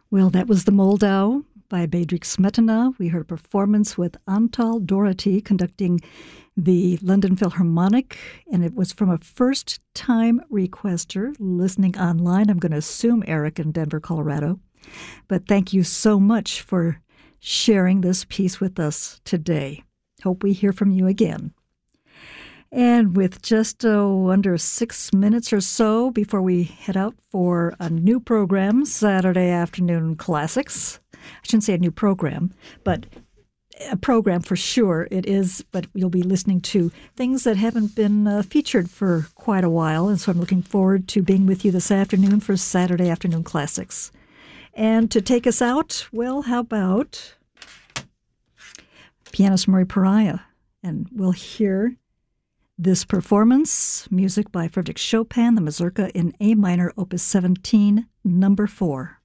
Well, that was the Moldau by Bedřich Smetana. We heard a performance with Antal Doherty conducting the London Philharmonic, and it was from a first-time requester listening online. I'm going to assume Eric in Denver, Colorado. But thank you so much for sharing this piece with us today. Hope we hear from you again. And with just under 6 minutes or so before we head out for a new program, Saturday Afternoon Classics. I shouldn't say a new program, but a program for sure it is, but you'll be listening to things that haven't been featured for quite a while, and so I'm looking forward to being with you this afternoon for Saturday Afternoon Classics. And to take us out, well, how about pianist Murray Pariah? And we'll hear this performance, music by Frédéric Chopin, the Mazurka in A minor, Opus 17, number 4.